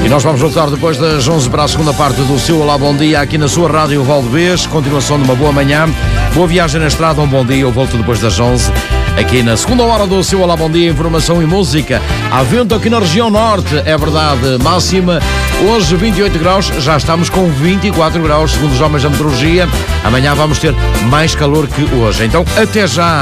E nós vamos voltar depois das 11 para a segunda parte do seu Olá Bom Dia, aqui na sua Rádio Valdevez. Continuação de uma boa manhã, boa viagem na estrada, um bom dia. Eu volto depois das 11, aqui na segunda hora do seu Olá Bom Dia, informação e música. Há vento aqui na região norte, é verdade, máxima hoje 28 graus, já estamos com 24 graus, segundo os homens da meteorologia. Amanhã vamos ter mais calor que hoje. Então, até já!